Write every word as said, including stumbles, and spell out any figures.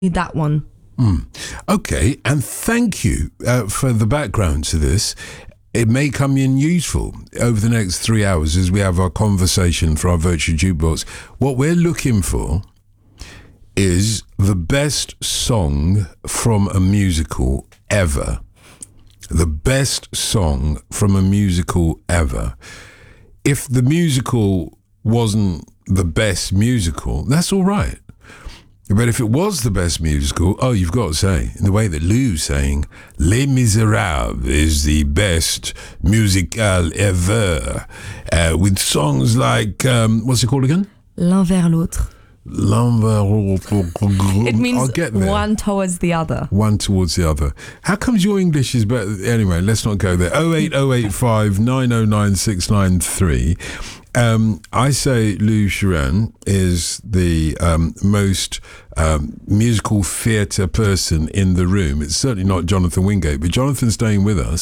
that one. Mm. Okay, and thank you uh, for the background to this. It may come in useful over the next three hours as we have our conversation for our virtual jukebox. What we're looking for is the best song from a musical ever. The best song from a musical ever. If the musical wasn't the best musical, that's all right. But if it was the best musical, oh, you've got to say, in the way that Lou's saying, Les Miserables is the best musical ever, uh, with songs like, um, what's it called again? L'un vers l'autre. L'un vers l'autre. It means I'll get there. one towards the other. One towards the other. How comes your English is better? Anyway, let's not go there. oh eight oh eight five nine oh nine six nine three. Um, I say Lou Sheeran is the um, most um, musical theatre person in the room. It's certainly not Jonathan Wingate, but Jonathan's staying with us.